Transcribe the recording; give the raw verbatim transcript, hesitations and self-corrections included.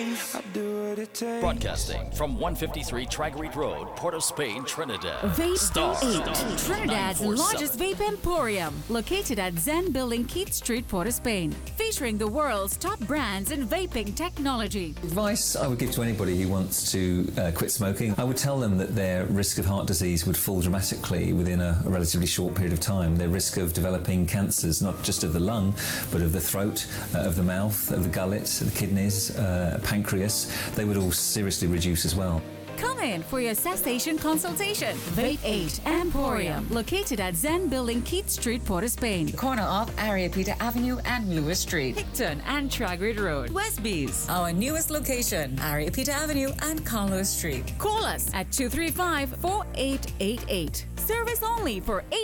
I do what it takes. Broadcasting from one fifty-three Tragreed Road, Port of Spain, Trinidad. Vape Star eight, Trinidad's nine four seven. largest vape emporium, located at Zen Building, Keith Street, Port of Spain, featuring the world's top brands in vaping technology. Advice I would give to anybody who wants to uh, quit smoking, I would tell them that their risk of heart disease would fall dramatically within a, a relatively short period of time. Their risk of developing cancers, not just of the lung, but of the throat, uh, of the mouth, of the gullet, the kidneys, uh, pancreas, they would all seriously reduce as well. Come in for your cessation consultation. Vape eight Emporium, located at Zen Building, Keith Street, Port of Spain. Corner of Ariapita Avenue and Lewis Street. Hickton and Tragreed Road. Westbees. Our newest location, Ariapita Avenue and Carlos Street. Call us at two three five, four eight eight eight. Service only for eight.